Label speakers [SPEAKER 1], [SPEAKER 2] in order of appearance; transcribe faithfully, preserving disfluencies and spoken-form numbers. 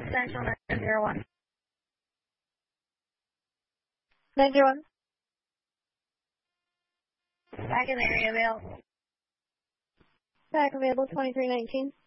[SPEAKER 1] Central nine zero one.
[SPEAKER 2] nine zero one.
[SPEAKER 1] Back in the area available.
[SPEAKER 2] Back available twenty-three nineteen.